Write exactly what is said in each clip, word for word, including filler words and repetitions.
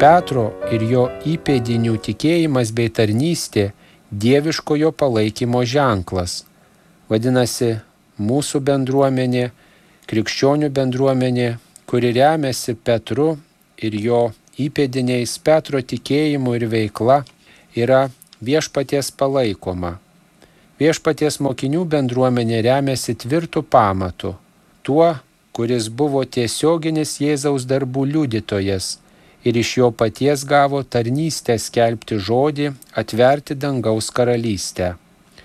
Petro ir jo įpėdinių tikėjimas bei tarnystė dieviškojo palaikymo ženklas. Vadinasi, mūsų bendruomenė, krikščionių bendruomenė, kuri remiasi Petru ir jo įpėdiniais, Petro tikėjimu ir veikla, yra viešpaties palaikoma. Viešpaties mokinių bendruomenė remiasi tvirtų pamatų, tuo, kuris buvo tiesioginis Jėzaus darbų liudytojas ir iš jo paties gavo tarnystę skelbti žodį, atverti dangaus karalystę.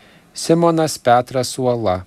Simonas Petras uola.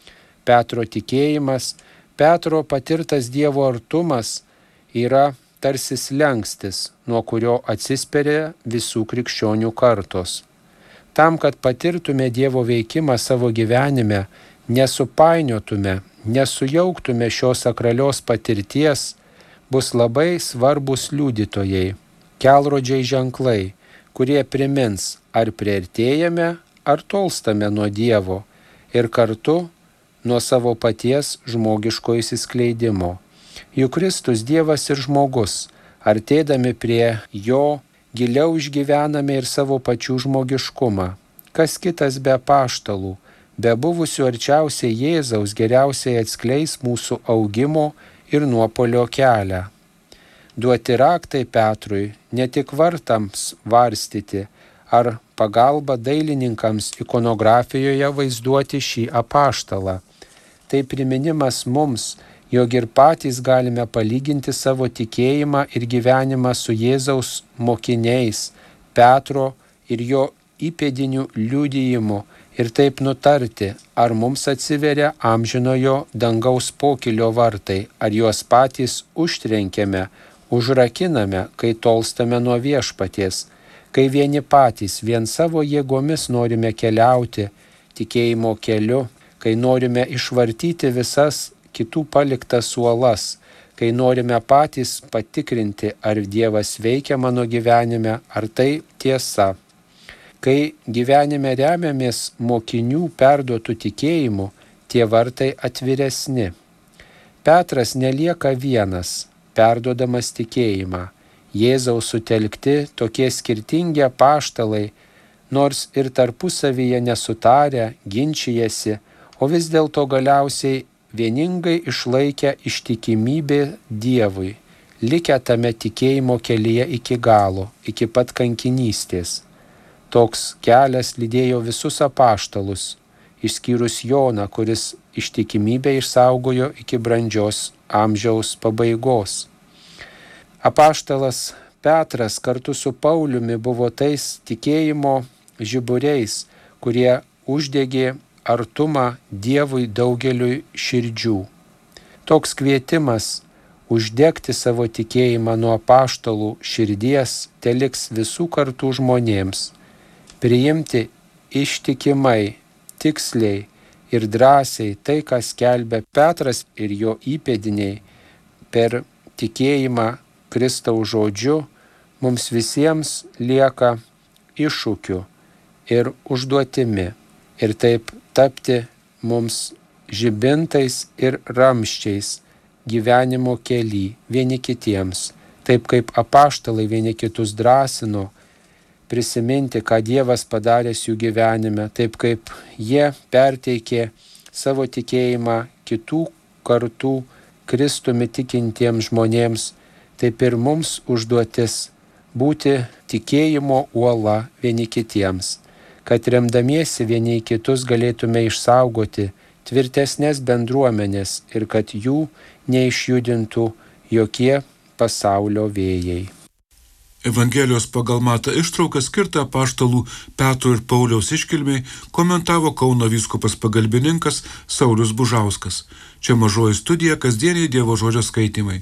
Petro tikėjimas, Petro patirtas Dievo artumas yra tarsi slengstis, nuo kurio atsispiria visų krikščionių kartos. Tam, kad patirtume Dievo veikimą savo gyvenime, nesupainiotume, nesujauktume šios sakralios patirties, bus labai svarbus liudytojai, kelrodžiai ženklai, kurie primins, ar priartėjame, ar tolstame nuo Dievo ir kartu nuo savo paties žmogiško įsiskleidimo. Juk Kristus Dievas ir žmogus, artėdami prie jo, giliau išgyvename ir savo pačių žmogiškumą. Kas kitas be apaštalų, be buvusių arčiausiai Jėzaus geriausiai atskleis mūsų augimo ir nuopolio kelią. Duoti raktai Petrui ne tik vartams varstyti, ar pagalba dailininkams ikonografijoje vaizduoti šį apaštalą. Tai priminimas mums, jog ir patys galime palyginti savo tikėjimą ir gyvenimą su Jėzaus mokiniais, Petro ir jo įpėdinių liudijimu ir taip nutarti, ar mums atsiveria amžinojo dangaus pokylio vartai, ar juos patys užtrenkėme, užrakiname, kai tolstame nuo viešpaties, kai vieni patys vien savo jėgomis norime keliauti tikėjimo keliu, kai norime išvartyti visas kitų paliktas uolas, kai norime patys patikrinti, ar Dievas veikia mano gyvenime, ar tai tiesa. Kai gyvenime remiamės mokinių perduotų tikėjimu, tie vartai atviresni. Petras nelieka vienas, perduodamas tikėjimą. Jėzaus sutelkti tokie skirtingi apaštalai, nors ir tarpusavyje nesutarę, ginčijasi, o vis dėlto galiausiai vieningai išlaikę ištikimybę Dievui, likę tame tikėjimo kelyje iki galo, iki pat kankinystės. Toks kelias lydėjo visus apaštalus, išskyrus Joną, kuris ištikimybę išsaugojo iki brandžios amžiaus pabaigos. Apaštalas Petras kartu su Pauliumi buvo tais tikėjimo žiburiais, kurie uždegė artumą Dievui daugeliui širdžių. Toks kvietimas uždegti savo tikėjimą nuo apaštalų širdies teliks visų kartų žmonėms. Priimti ištikimai, tiksliai ir drąsiai tai, ką skelbia Petras ir jo įpėdiniai per tikėjimą Kristaus žodžiu, mums visiems lieka iššūkiu ir užduotimi ir taip tapti mums žibintais ir ramsčiais gyvenimo kely vieni kitiems, taip kaip apaštalai vieni kitus drąsino, prisiminti, ką Dievas padaręs jų gyvenime, taip kaip jie perteikė savo tikėjimą kitų kartų Kristumi tikintiems žmonėms, taip ir mums užduotis būti tikėjimo uola vieni kitiems, kad remdamiesi vieni į kitus galėtume išsaugoti tvirtesnės bendruomenės ir kad jų neišjudintų jokie pasaulio vėjai. Evangelijos pagal Matą ištrauką skirtą apaštalų Petro ir Pauliaus iškilmei komentavo Kauno vyskupas pagalbininkas Saulius Bužauskas. Čia Mažoji studija, kasdieniai Dievo žodžio skaitymai.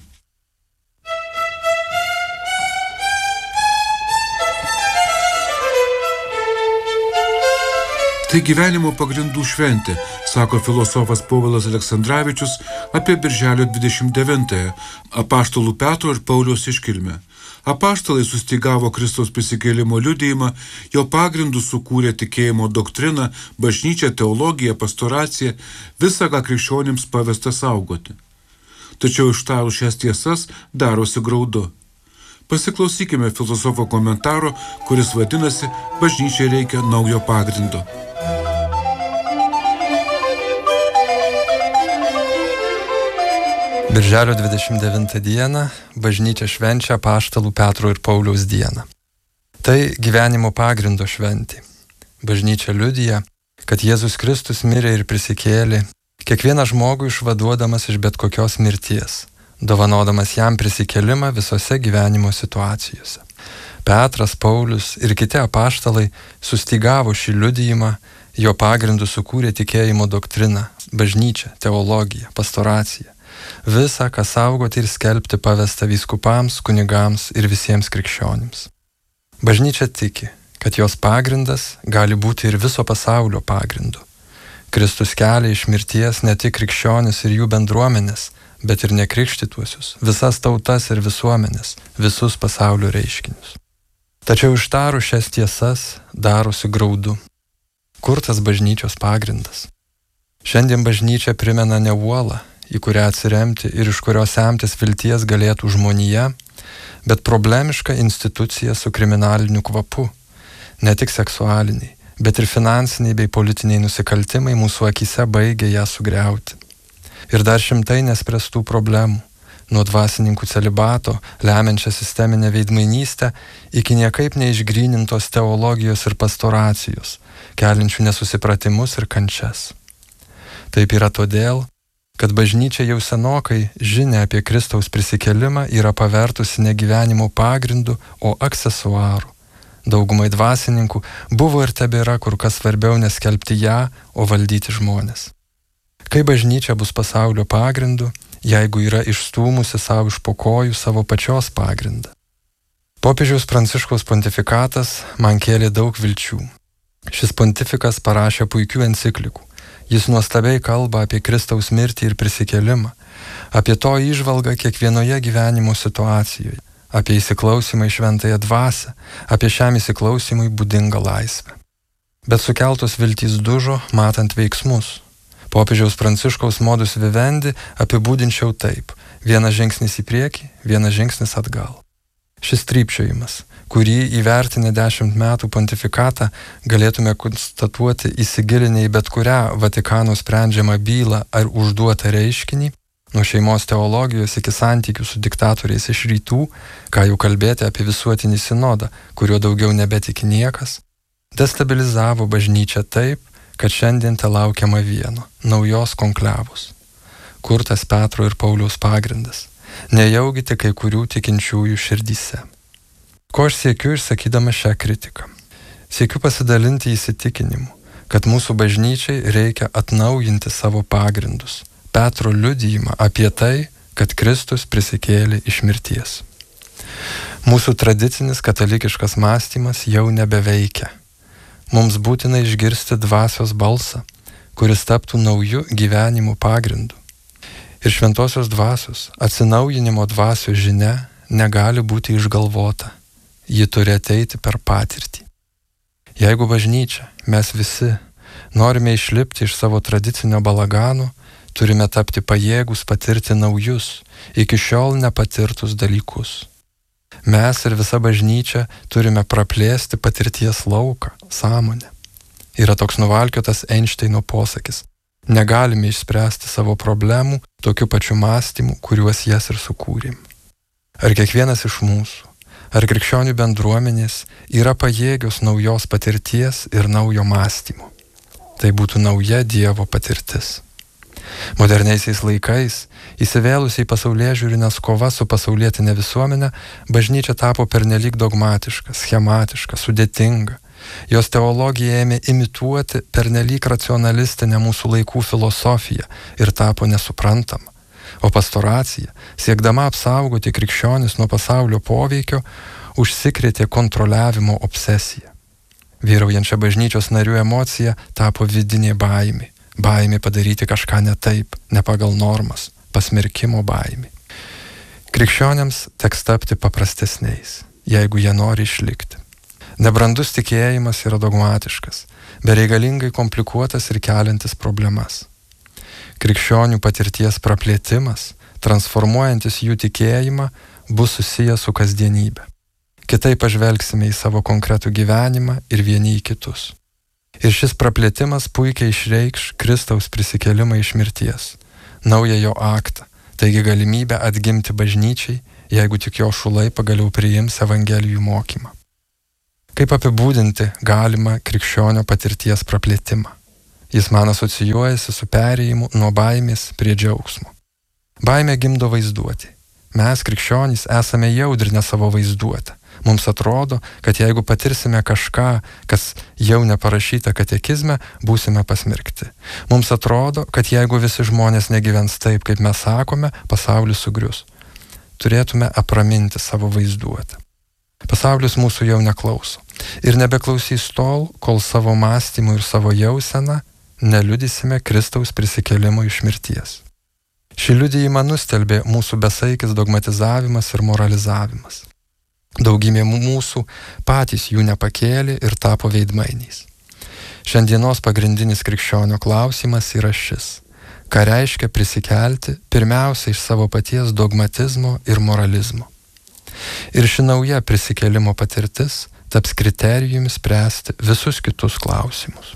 Tai gyvenimo pagrindų šventė, sako filosofas Povilas Aleksandravičius apie birželio dvidešimt devintąją apaštalų Petro ir Pauliaus iškilmę. Apaštalai sustigavo Kristaus prisikėlimo liudijimą, jo pagrindų sukūrė tikėjimo doktriną, bažnyčią, teologiją, pastoraciją, visą, ką krikščionims pavesta saugoti. Tačiau ištarus šias tiesas darosi graudu. Pasiklausykime filosofo komentaro, kuris vadinasi "Bažnyčiai reikia naujo pagrindo". Birželio dvidešimt devintą dieną bažnyčia švenčia apaštalų Petro ir Pauliaus dieną. Tai gyvenimo pagrindo šventė. Bažnyčia liudija, kad Jėzus Kristus mirė ir prisikėlė, kiekvieną žmogų išvaduodamas iš bet kokios mirties, dovanodamas jam prisikėlimą visose gyvenimo situacijose. Petras, Paulius ir kiti apaštalai sustygavo šį liudijimą, jo pagrindu sukūrė tikėjimo doktriną, bažnyčią, teologiją, pastoraciją. Visa, ką saugoti ir skelbti pavesta vyskupams, kunigams ir visiems krikščionims. Bažnyčia tiki, kad jos pagrindas gali būti ir viso pasaulio pagrindu. Kristus kelia iš mirties ne tik krikščionis ir jų bendruomenės, bet ir nekrikštytuosius, visas tautas ir visuomenės, visus pasaulio reiškinius. Tačiau ištarus šias tiesas darosi graudu. Kur tas bažnyčios pagrindas? Šiandien bažnyčia primena ne uolą, į kurią atsiremti ir iš kurios semtis vilties galėtų žmonija, bet problemiška institucija su kriminaliniu kvapu. Ne tik seksualiniai, bet ir finansiniai bei politiniai nusikaltimai mūsų akyse baigia ją sugriauti. Ir dar šimtai nespręstų problemų, nuo dvasininkų celibato, lemiančią sisteminę veidmainystę, iki niekaip neišgrynintos teologijos ir pastoracijos, keliančių nesusipratimus ir kančias. Taip yra todėl, kad bažnyčia jau senokai žinia apie Kristaus prisikėlimą yra pavertusi ne gyvenimo pagrindu, o aksesuaru. Daugumai dvasininkų buvo ir tebėra kur kas svarbiau neskelbti ją, o valdyti žmonės. Kai bažnyčia bus pasaulio pagrindu, jeigu yra išstūmusi savo iš po kojų savo pačios pagrindą? Popiežiaus Pranciškaus pontifikatas man kėlė daug vilčių. Šis pontifikas parašė puikių enciklikų. Jis nuostabiai kalba apie Kristaus mirtį ir prisikėlimą, apie to įžvalgą kiekvienoje gyvenimo situacijoje, apie įsiklausimą į šventąją dvasią, apie šiam įsiklausimui būdingą laisvę. Bet sukeltos viltys dužo, matant veiksmus. Popiežiaus Pranciškaus modus vivendi apibūdinčiau taip: vienas žingsnis į priekį, vienas žingsnis atgal. Šis trypčiojimas, kurį įvertinę dešimt metų pontifikatą galėtume konstatuoti įsigilinę į bet kurią Vatikano sprendžiamą bylą ar užduotą reiškinį, nuo šeimos teologijos iki santykių su diktatoriais iš rytų, ką jau kalbėti apie visuotinį sinodą, kurio daugiau nebetiki niekas, destabilizavo bažnyčią taip, kad šiandien te laukiama vieno – naujos konklavos. Kur tas Petro ir Pauliaus pagrindas? Nejaugi tik kai kurių tikinčiųjų širdyse. Ko aš siekiu išsakydama šią kritiką? Siekiu pasidalinti įsitikinimu, kad mūsų bažnyčiai reikia atnaujinti savo pagrindus, Petro liudijimą apie tai, kad Kristus prisikėlė iš mirties. Mūsų tradicinis katalikiškas mąstymas jau nebeveikia. Mums būtina išgirsti dvasios balsą, kuris taptų naujų gyvenimų pagrindu. Ir šventosios dvasios, atsinaujinimo dvasios žinia negali būti išgalvota. Ji turi ateiti per patirtį. Jeigu bažnyčia, mes visi, norime išlipti iš savo tradicinio balagano, turime tapti pajėgus patirti naujus, iki šiol nepatirtus dalykus. Mes ir visa bažnyčia turime praplėsti patirties lauką, sąmonę. Yra toks nuvalkiotas Einšteino posakis: negalime išspręsti savo problemų tokiu pačiu mąstymu, kuriuos jas ir sukūrėm. Ar kiekvienas iš mūsų, ar krikščionių bendruomenės yra pajėgios naujos patirties ir naujo mąstymo? Tai būtų nauja Dievo patirtis. Moderniaisiais laikais, įsivėlusiai pasaulėžiūrinės kova su pasaulietinė visuomenė, bažnyčia tapo pernelyg dogmatiška, schematiška, sudėtinga. Jos teologija ėmė imituoti pernelyg racionalistinę mūsų laikų filosofiją ir tapo nesuprantama. O pastoracija, siekdama apsaugoti krikščionis nuo pasaulio poveikio, užsikrėtė kontroliavimo obsesiją. Vyraujančia bažnyčios narių emocija tapo vidinė baimė. Baimė padaryti kažką ne taip, ne pagal normas, pasmerkimo baimė. Krikščioniams teks tapti paprastesniais, jeigu jie nori išlikti. Nebrandus tikėjimas yra dogmatiškas, bereikalingai komplikuotas ir keliantis problemas. Krikščionių patirties praplėtimas, transformuojantis jų tikėjimą, bus susijęs su kasdienybė. Kitaip pažvelgsime į savo konkretų gyvenimą ir vieni į kitus. Ir šis praplėtimas puikiai išreikš Kristaus prisikėlimą iš mirties, naują jo aktą, taigi galimybę atgimti bažnyčiai, jeigu tik jo šulai pagaliau priims evangelijų mokymą. Kaip apibūdinti galima krikščionio patirties praplėtimą? Jis man asocijuojasi su perėjimu nuo baimės prie džiaugsmo. Baimė gimdo vaizduotį. Mes, krikščionys, esame jaudrinę savo vaizduotę. Mums atrodo, kad jeigu patirsime kažką, kas jau neparašyta katekizme, būsime pasmerkti. Mums atrodo, kad jeigu visi žmonės negyvens taip, kaip mes sakome, pasaulis sugrius. Turėtume apraminti savo vaizduotę. Pasaulis mūsų jau neklauso. Ir nebeklausys tol, kol savo mąstymu ir savo jauseną neliudysime Kristaus prisikėlimo iš mirties. Šį liudijimą nustelbė mūsų besaikis dogmatizavimas ir moralizavimas. Daugybė mūsų patys jų nepakėlė ir tapo veidmainiais. Šiandienos pagrindinis krikščionio klausimas yra šis. Ką reiškia prisikelti pirmiausia iš savo paties dogmatizmo ir moralizmo? Ir ši nauja prisikėlimo patirtis taps kriterijumi spręsti visus kitus klausimus.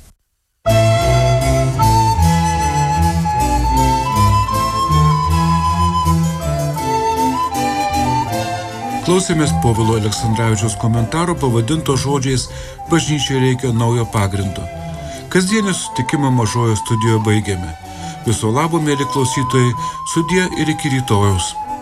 Klausėmės Povilo Aleksandravičiaus komentaro pavadinto žodžiais Bažnyčiai reikia naujo pagrindo. Kasdienį susitikimą Mažojo studijoje baigėme. Viso labo, mėly klausytojai, sudie ir iki rytojaus.